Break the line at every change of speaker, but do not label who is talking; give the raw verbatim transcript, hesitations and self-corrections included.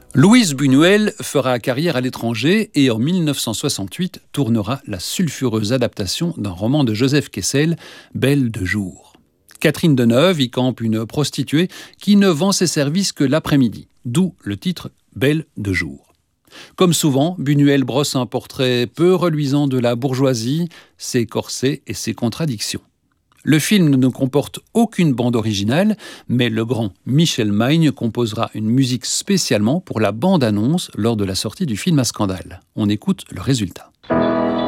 Louise Buñuel fera carrière à l'étranger et en mille neuf cent soixante-huit tournera la sulfureuse adaptation d'un roman de Joseph Kessel, Belle de jour. Catherine Deneuve y campe une prostituée qui ne vend ses services que l'après-midi, d'où le titre Belle de jour. Comme souvent, Buñuel brosse un portrait peu reluisant de la bourgeoisie, ses corsets et ses contradictions. Le film ne comporte aucune bande originale, mais le grand Michel Magne composera une musique spécialement pour la bande-annonce lors de la sortie du film à scandale. On écoute le résultat.